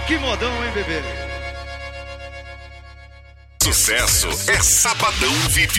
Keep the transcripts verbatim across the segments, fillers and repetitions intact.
Que modão, hein, bebê? Sucesso é Sabadão V I P.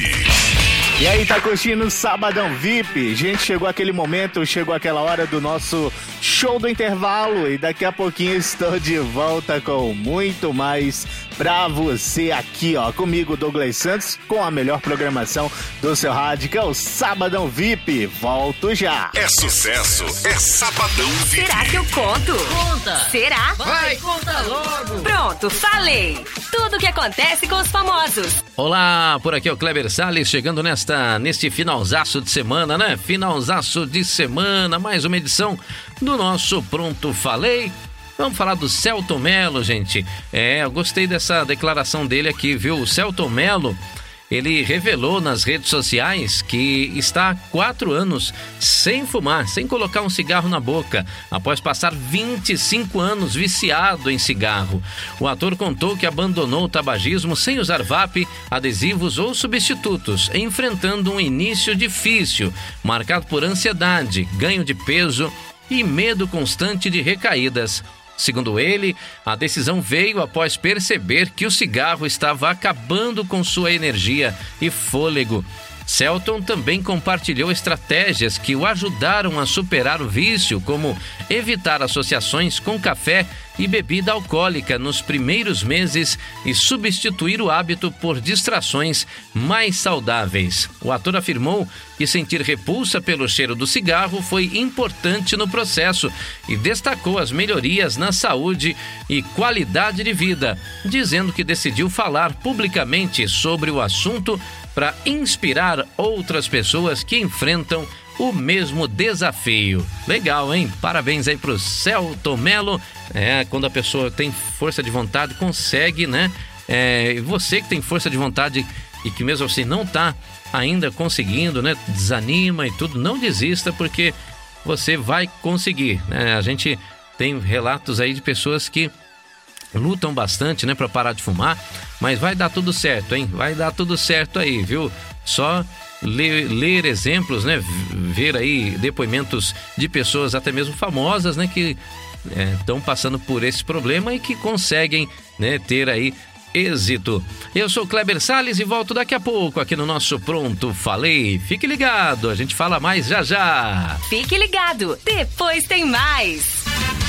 E aí, tá curtindo Sabadão V I P? Gente, chegou aquele momento, chegou aquela hora do nosso show do intervalo e daqui a pouquinho estou de volta com muito mais pra você aqui, ó, comigo, Douglas Santos, com a melhor programação do seu rádio, que é o Sabadão V I P. Volto já. É sucesso, é Sabadão V I P. Será que eu conto? Conta. Será? Vai, conta logo. Pronto, falei. Tudo o que acontece com os famosos. Olá, por aqui é o Kleber Salles, chegando nesta, neste finalzaço de semana, né? Finalzaço de semana, mais uma edição do nosso Pronto Falei. Vamos falar do Celton Mello, gente. É, eu gostei dessa declaração dele aqui, viu? O Celton Mello, ele revelou nas redes sociais que está há quatro anos sem fumar, sem colocar um cigarro na boca, após passar vinte e cinco anos viciado em cigarro. O ator contou que abandonou o tabagismo sem usar vape, adesivos ou substitutos, enfrentando um início difícil, marcado por ansiedade, ganho de peso e medo constante de recaídas. Segundo ele, a decisão veio após perceber que o cigarro estava acabando com sua energia e fôlego. Celton também compartilhou estratégias que o ajudaram a superar o vício, como evitar associações com café e bebida alcoólica nos primeiros meses e substituir o hábito por distrações mais saudáveis. O ator afirmou que sentir repulsa pelo cheiro do cigarro foi importante no processo e destacou as melhorias na saúde e qualidade de vida, dizendo que decidiu falar publicamente sobre o assunto para inspirar outras pessoas que enfrentam o mesmo desafio. Legal, hein? Parabéns aí pro Celton Mello. É, quando a pessoa tem força de vontade, consegue, né? É, você que tem força de vontade e que mesmo assim não tá ainda conseguindo, né? Desanima e tudo, não desista, porque você vai conseguir, né? A gente tem relatos aí de pessoas que lutam bastante, né, para parar de fumar, mas vai dar tudo certo, hein? Vai dar tudo certo aí, viu? Só ler, ler exemplos, né? Ver aí depoimentos de pessoas até mesmo famosas, né, que estão é, passando por esse problema e que conseguem, né, ter aí êxito. Eu sou Kleber Salles e volto daqui a pouco aqui no nosso Pronto Falei. Fique ligado, a gente fala mais já já. Fique ligado, depois tem mais.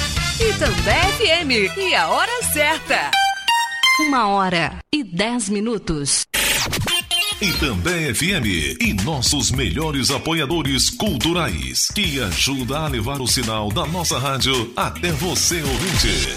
Itambé F M, e a hora certa. Uma hora e dez minutos. Itambé F M e nossos melhores apoiadores culturais, que ajuda a levar o sinal da nossa rádio até você, ouvinte.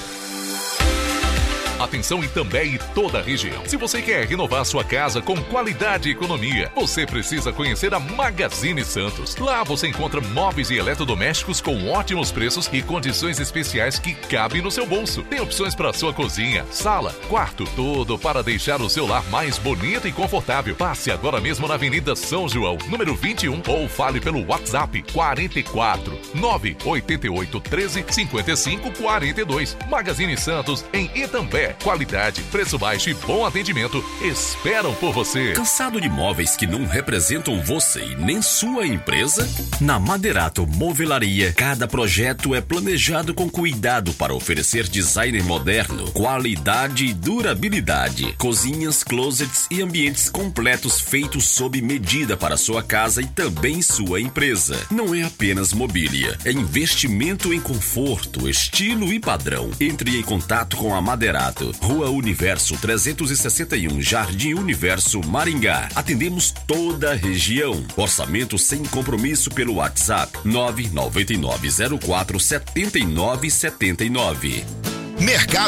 Atenção Itambé e toda a região. Se você quer renovar sua casa com qualidade e economia, você precisa conhecer a Magazine Santos. Lá você encontra móveis e eletrodomésticos com ótimos preços e condições especiais que cabem no seu bolso. Tem opções para sua cozinha, sala, quarto, tudo para deixar o seu lar mais bonito e confortável. Passe agora mesmo na Avenida São João, número vinte e um, ou fale pelo WhatsApp quarenta e quatro, nove oito oito, treze, cinquenta e cinco, quarenta e dois. Magazine Santos em Itambé. Qualidade, preço baixo e bom atendimento esperam por você. Cansado de móveis que não representam você e nem sua empresa? Na Maderato Movelaria, cada projeto é planejado com cuidado para oferecer design moderno, qualidade e durabilidade. Cozinhas, closets e ambientes completos feitos sob medida para sua casa e também sua empresa. Não é apenas mobília, é investimento em conforto, estilo e padrão. Entre em contato com a Maderato. Rua Universo trezentos e sessenta e um, Jardim Universo, Maringá. Atendemos toda a região. Orçamento sem compromisso pelo WhatsApp nove nove nove zero quatro sete nove sete nove. Mercado